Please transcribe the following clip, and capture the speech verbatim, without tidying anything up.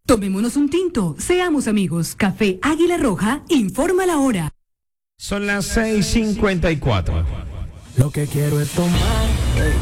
Tomémonos un tinto, seamos amigos. Café Águila Roja informa la hora. Son las seis cincuenta y cuatro. Lo que quiero es tomar.